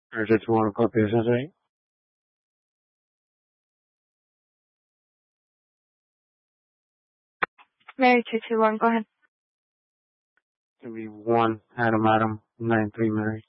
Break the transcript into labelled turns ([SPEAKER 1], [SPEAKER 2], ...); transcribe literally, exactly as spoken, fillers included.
[SPEAKER 1] Or is it two one call business rate?
[SPEAKER 2] Mary two two one, go ahead.
[SPEAKER 1] It'll be one Adam Adam nine three Mary.